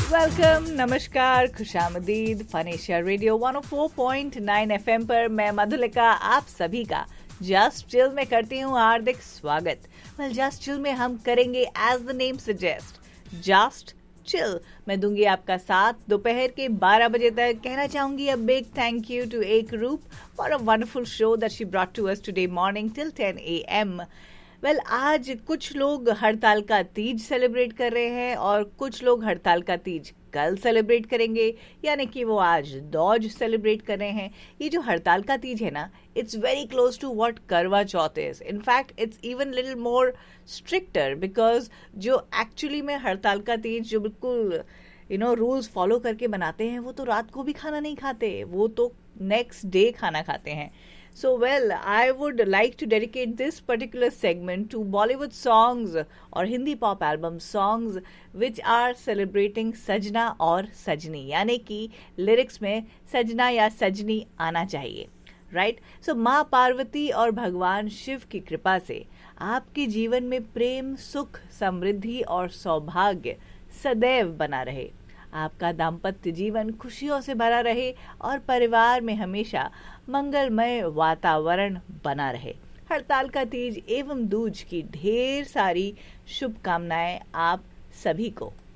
Welcome, नमस्कार, खुशामदीद। Fun Asia radio 104.9 FM पर मैं मधुलिका आप सभी का जस्ट चिल में करती हूँ हार्दिक स्वागत। जस्ट चिल में हम करेंगे as the name suggest just chill. मैं दूंगी आपका साथ दोपहर के 12 बजे तक। कहना चाहूंगी a big thank you to एक रूप for a wonderful show that she brought to us today morning till 10 AM। आज कुछ लोग हड़ताल का तीज सेलिब्रेट कर रहे हैं और कुछ लोग हड़ताल का तीज कल सेलिब्रेट करेंगे, यानी कि वो आज दौज सेलिब्रेट कर रहे हैं। ये जो हड़ताल का तीज है ना, it's very close to what करवा चौथ is. In fact it's even little more stricter because जो एक्चुअली में हड़ताल का तीज जो बिल्कुल रूल्स फॉलो करके बनाते हैं, वो तो रात को भी खाना नहीं खाते, वो तो नेक्स्ट डे खाना खाते हैं। So I would like to dedicate this particular segment to Bollywood songs और Hindi pop album songs which are celebrating सजना और सजनी, यानी कि लिरिक्स में सजना या सजनी आना चाहिए, राइट। सो माँ पार्वती और भगवान शिव की कृपा से आपके जीवन में प्रेम, सुख, समृद्धि और सौभाग्य सदैव बना रहे। आपका दाम्पत्य जीवन खुशियों से भरा रहे और परिवार में हमेशा मंगलमय वातावरण बना रहे। हड़ताल का तीज एवं दूज की ढेर सारी शुभकामनाएं आप सभी को।